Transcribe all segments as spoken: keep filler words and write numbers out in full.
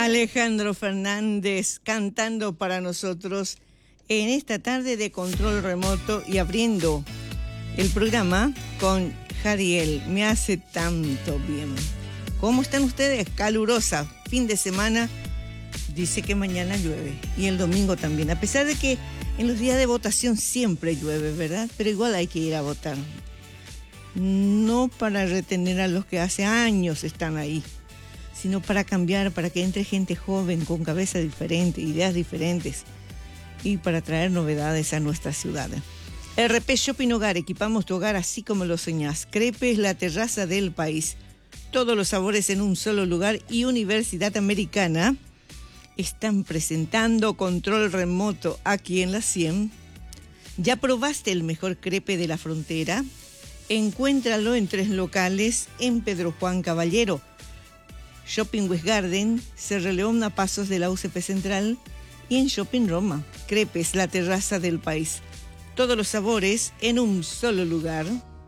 Alejandro Fernández cantando para nosotros en esta tarde de control remoto y abriendo el programa con Jadiel. Me hace tanto bien. ¿Cómo están ustedes? Calurosa, fin de semana. Dice que mañana llueve y el domingo también, a pesar de que en los días de votación siempre llueve, ¿verdad? Pero igual hay que ir a votar. No para retener a los que hace años están ahí, sino para cambiar, para que entre gente joven con cabeza diferente, ideas diferentes y para traer novedades a nuestra ciudad. R P Shopping Hogar, equipamos tu hogar así como lo soñás. Crepes, la terraza del país. Todos los sabores en un solo lugar. Y Universidad Americana están presentando control remoto aquí en la cien. ¿Ya probaste el mejor crepe de la frontera? Encuéntralo en tres locales en Pedro Juan Caballero, Shopping West Garden, Cerro León a pasos de la U C P Central y en Shopping Roma. Crepes, la terraza del país. Todos los sabores en un solo lugar.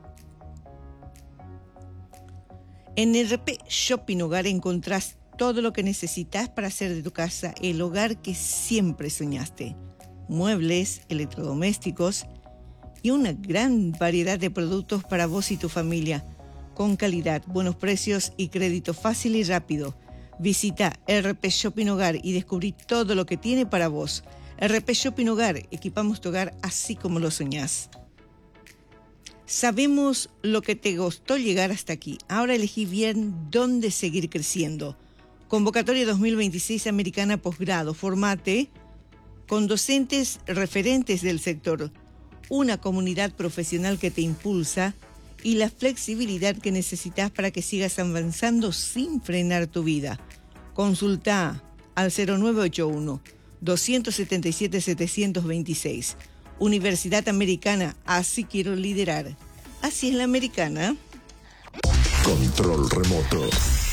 En R P Shopping Hogar encontrás todo lo que necesitas para hacer de tu casa el hogar que siempre soñaste. Muebles, electrodomésticos y una gran variedad de productos para vos y tu familia. Con calidad, buenos precios y crédito fácil y rápido. Visita R P Shopping Hogar y descubrí todo lo que tiene para vos. R P Shopping Hogar, equipamos tu hogar así como lo soñás. Sabemos lo que te costó llegar hasta aquí. Ahora elegí bien dónde seguir creciendo. Convocatoria dos mil veintiséis Americana Posgrado. Formate con docentes referentes del sector. Una comunidad profesional que te impulsa y la flexibilidad que necesitas para que sigas avanzando sin frenar tu vida. Consulta al cero nueve ocho uno, dos siete siete, siete dos seis. Universidad Americana, así quiero liderar. Así es la americana. Control remoto.